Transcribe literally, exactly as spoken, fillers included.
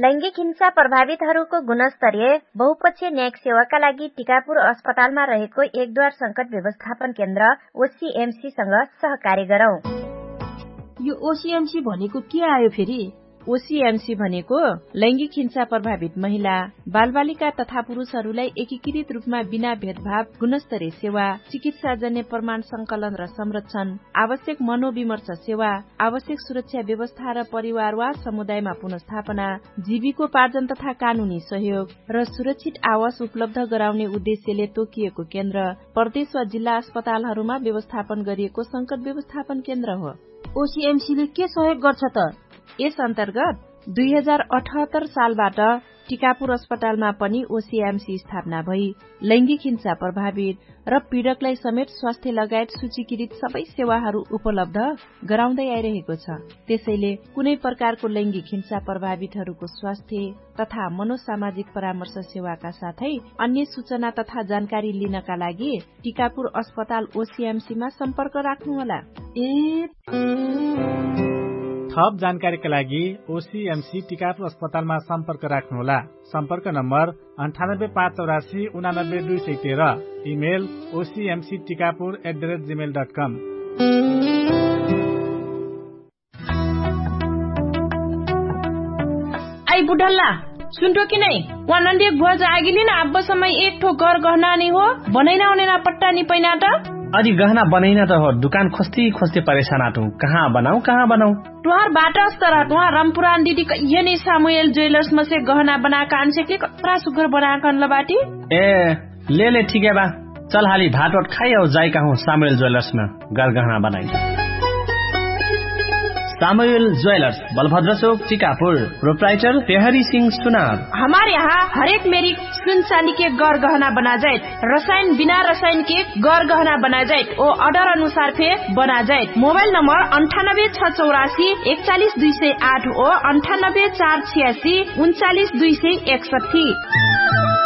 लैंगिक हिंसा प्रभावितहरूको गुणस्तरीय बहुपक्षीय न्यायिक सेवाका लागि टिकापुर अस्पतालमा रहेको एकद्वार संकट व्यवस्थापन केन्द्र ओसीएमसी सँग सहकार्य गरौं। यो ओसीएमसी भनेको के आयो फेरि? ओसीएमसी भनेको लैंगिक हिंसा प्रभावित महिला, बालबालिका तथा पुरुषहरूलाई एकीकृत रूपमा बिना भेदभाव गुणस्तरीय सेवा, चिकित्साजन्य प्रमाण संकलन र संरक्षण, आवश्यक मनोविमर्श सेवा, आवश्यक सुरक्षा व्यवस्था र परिवार वा समुदायमा पुनर्स्थापना, जीविकोपार्जन तथा कानूनी सहयोग र सुरक्षित आवास उपलब्ध गराउने उद्देश्यले तोकिएको केन्द्र प्रदेश वा जिल्ला अस्पतालहरूमा व्यवस्थापन गरिएको संकट व्यवस्थापन केन्द्र हो। ओसीएमसीले के सहयोग गर्छ त? यस अन्तर्गत दुई हजार अठहत्तर सालबाट टिकापुर अस्पतालमा पनि ओसीएमसी स्थापना भई लैंगिक हिंसा प्रभावित र पीड़कलाई समेत स्वास्थ्य लगायत सूचीकृत सबै सेवाहरू उपलब्ध गराउँदै आइरहेको छ। त्यसैले कुनै प्रकारको लैंगिक हिंसा प्रभावितहरूको स्वास्थ्य तथा मनोसामाजिक परामर्श सेवाका साथै अन्य सूचना तथा जानकारी लिनका लागि टिकापुर अस्पताल ओसीएमसीमा सम्पर्क राख्नुहोला। ए थप जानकारीका लागि ओसीएमसी टिकापुर अस्पतालमा सम्पर्क राख्नुहोला। सम्पर्क नम्बर अन्ठानब्बे पाँच चौरासी उनानब्बे दुई सय तेह्र। Email ओसीएमसी Tikapur at the rate Gmail dot com. I बुढल्ला सुन्टो कि नै वा नन्दी गुवा जागिली न अब्ब समय एक ठो घर गहना नि हो बनैना ओनेना पट्टा नि पैना त अजी गहना बनैना त हो दुकान खोस्ती खोस्ती परेशान आटू कहाँ बनाऊ कहाँ बनाऊ तुहार बाटा अस्तर तुहार रामपुरान दीदी ये नै सामुएल ज्वेलर्स में से गहना बनाका आनसे के कपड़ा सुगर बनाका ल बाटी ए ले ले ठीक है बा चल हाली भात वाट खाई आऊ जाई कहूं सामुएल ज्वेलर्स में गर गहना बनाई। सामुएल ज्वेलर्स बलभद्र चौक टिकापुर। प्रोप्राइटर तेहरी सिंह सुनार। हमारे यहाँ हर एक मेरी सुन चांदी के गौर गहना बना जाए, रसायन बिना रसायन के गौर गहना बना जाए और ऑर्डर अनुसार फे बना जाए। मोबाइल नंबर अंठानब्बे छह चौरासी इकतालीस दुई सौ आठ और अंठानब्बे चार छियासी उनचालीस दुई सौ इकसठी।